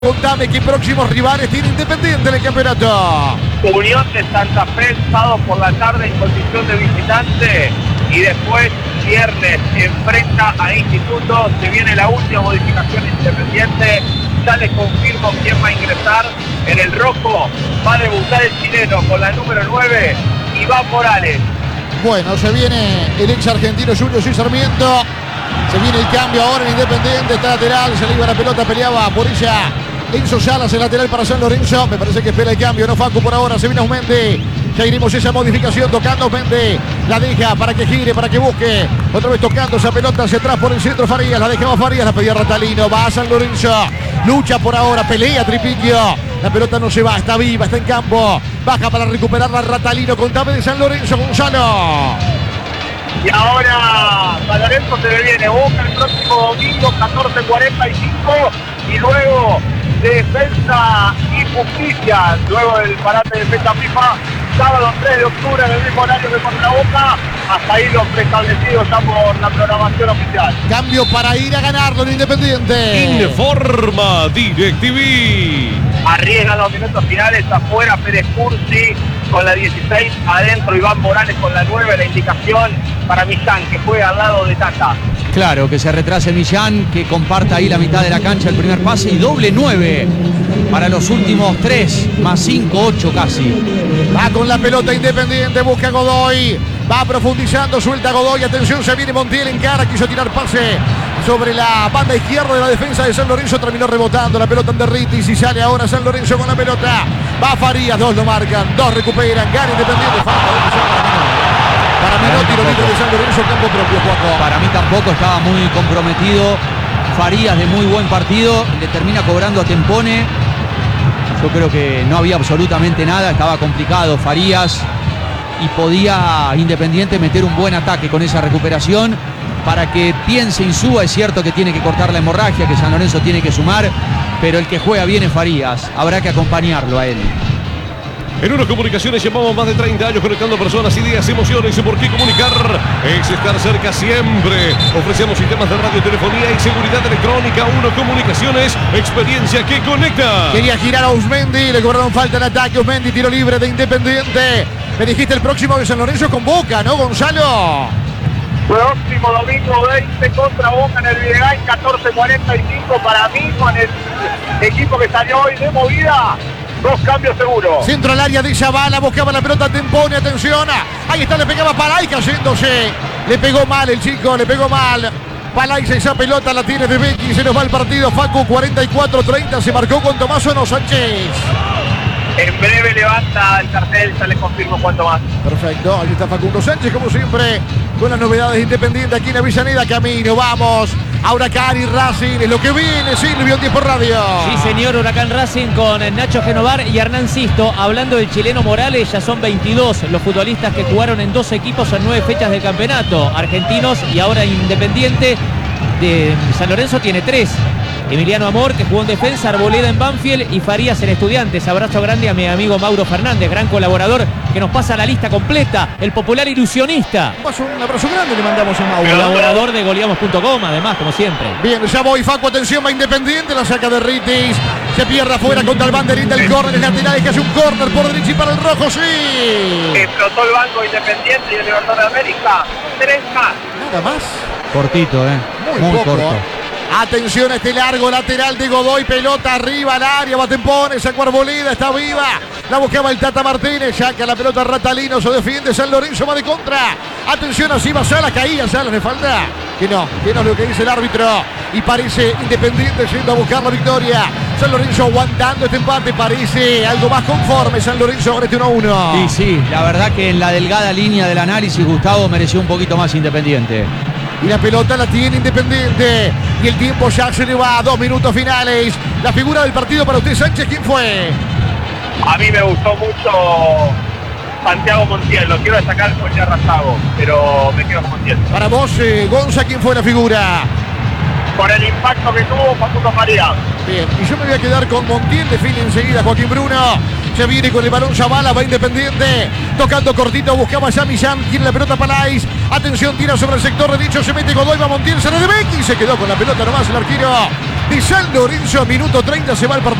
Contame qué próximos rivales tiene Independiente en el campeonato. Unión de Santa Fe, sábado por la tarde en condición de visitante. Y después, viernes, enfrenta a Instituto. Se viene la última modificación Independiente. Ya les confirmo quién va a ingresar. En el rojo va a debutar el chileno con la número 9, Iván Morales. Bueno, se viene el ex argentino Julio César Sarmiento. Se viene el cambio ahora en Independiente. Está lateral, se le iba la pelota, peleaba por ella Enzo Salas, el lateral para San Lorenzo. Me parece que espera el cambio, no Facu por ahora. Se viene Aumendi. Ya iremos esa modificación tocando Aumendi. La deja para que gire, para que busque. Otra vez tocando esa pelota hacia atrás por el centro Farías. La dejaba Farías, la pedía Ratalino. Va a San Lorenzo. Lucha por ahora, pelea Tripiquio. La pelota no se va, está viva, está en campo. Baja para recuperarla Ratalino. Contame de San Lorenzo, Gonzalo. Y ahora San Lorenzo se le viene Boca el próximo domingo, 14:45. Y luego Defensa y Justicia, luego del parate de fecha FIFA, sábado 3 de octubre en el mismo horario que contra Boca. Hasta ahí lo preestablecido ya por la programación oficial. Cambio para ir a ganarlo en Independiente. Informa DirecTV. Arriesga los minutos finales, afuera Pérez Cursi con la 16, adentro Iván Morales con la 9, la indicación para Millán que juega al lado de Tata. Claro, que se retrase Millán, que comparta ahí la mitad de la cancha el primer pase y doble 9 para los últimos 3, más 5, 8 casi. Va con la pelota Independiente, busca a Godoy, va profundizando, suelta a Godoy, atención, se viene Montiel en cara, quiso tirar pase sobre la banda izquierda de la defensa de San Lorenzo, terminó rebotando la pelota en Derritis y sale ahora San Lorenzo con la pelota. Va Farías, 2 lo marcan, 2 recuperan, gana Independiente, para mí no, tiro libre de San Lorenzo, campo propio, Juaco. Para mí tampoco, estaba muy comprometido. Farías de muy buen partido, le termina cobrando a Tempone. Yo creo que no había absolutamente nada, estaba complicado Farías y podía Independiente meter un buen ataque con esa recuperación para que piense Insúa. Es cierto que tiene que cortar la hemorragia, que San Lorenzo tiene que sumar, pero el que juega bien es Farías, habrá que acompañarlo a él. En Uno Comunicaciones llevamos más de 30 años conectando personas, ideas, emociones. ¿Y por qué comunicar? Es estar cerca siempre. Ofrecemos sistemas de radiotelefonía y seguridad electrónica. Uno Comunicaciones, experiencia que conecta. Quería girar a Usmendi, le cobraron falta en ataque. Usmendi, tiro libre de Independiente. Me dijiste el próximo de San Lorenzo con Boca, ¿no, Gonzalo? Próximo domingo 20 contra Boca en el Videgain, 14:45 para mí con el equipo que salió hoy de movida. 2 cambios seguros. Centro al área de Zavala, buscaba la pelota, Tempone, atención. Ahí está, le pegaba Palay cayéndose. Le pegó mal el chico, le pegó mal. Palay, esa pelota la tiene de Becky, se nos va el partido. Facu, 44-30, se marcó con Tomás No Sánchez. En breve levanta el cartel, ya le confirmo cuánto más. Perfecto, ahí está Facundo Sánchez, como siempre, con las novedades Independientes aquí en Avellaneda. Camino, vamos. A Huracán y Racing, es lo que viene, Silvio, en Tiempo Radio. Sí, señor, Huracán Racing con Nacho Genovar y Hernán Sisto. Hablando del chileno Morales, ya son 22 los futbolistas que jugaron en 2 equipos en 9 fechas del campeonato. Argentinos y ahora Independiente de San Lorenzo tiene 3. Emiliano Amor, que jugó en Defensa, Arboleda en Banfield y Farías en Estudiantes. Abrazo grande a mi amigo Mauro Fernández, gran colaborador, que nos pasa la lista completa, el popular ilusionista. Un abrazo grande le mandamos a Mauro. Colaborador de goleamos.com, además, como siempre. Bien, ya voy, Facu, atención, va Independiente, la saca de Ritis. Se pierde afuera contra el banderín del córner, el lateral, es que hace un córner por derecha y para el rojo, sí. Explotó el banco Independiente y el Libertadores de América. 3 más. Nada más. Cortito, muy poco, corto. Atención a este largo lateral de Godoy, pelota arriba al área, va Tempone, sacó Arboleda, está viva. La buscaba el Tata Martínez, saca la pelota Ratalino, se defiende San Lorenzo, va de contra. Atención, así va Salas, caía Salas, le falta. Que no es lo que dice el árbitro. Y parece Independiente yendo a buscar la victoria. San Lorenzo aguantando este empate, parece algo más conforme San Lorenzo con este 1-1. Y sí, la verdad que en la delgada línea del análisis Gustavo mereció un poquito más Independiente. Y la pelota la tiene Independiente. Y el tiempo ya se le va a 2 minutos finales. La figura del partido para usted, Sánchez, ¿quién fue? A mí me gustó mucho Santiago Montiel. Lo quiero destacar con Razago, pero me quedo con Montiel. Para vos, Gonza, ¿quién fue la figura? Por el impacto que tuvo Facundo Farías. Bien, y yo me voy a quedar con Montiel. Define enseguida Joaquín Bruno. Se viene con el balón Zavala, va Independiente. Tocando cortito, buscaba ya Millán. Tiene la pelota Palais. Atención, tira sobre el sector derecho. Se mete Godoy, va Montiel. Se le de Becky. Se quedó con la pelota nomás el arquero de San Lorenzo. Minuto 30 se va el partido.